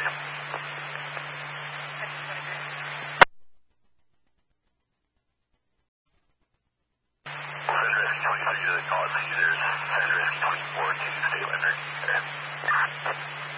Send Rescue 23 to the call, Caesars. Send Rescue 24 to State Library.